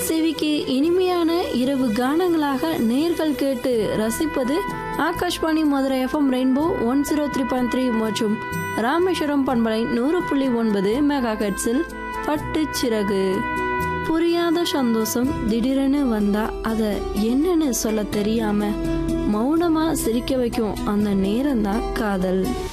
செவிக்கு இனிமையான இரவு கானங்களாக நேர்கள் கேட்டு ரசிப்பது ஆகாஷ்வாணி மதுரை எஃப்எம் ரெயின்போ 103.3 மற்றும் ராமேஸ்வரம் பண்பலை 100.9 மெகா ஹெர்ட்ஸில் பட்டு சிறகு. புரியாத சந்தோஷம் திடீரென வந்தா அத என்னன்னு சொல்ல தெரியாம மௌனமா சிரிக்க வைக்கும் அந்த நேரம்தான் காதல்.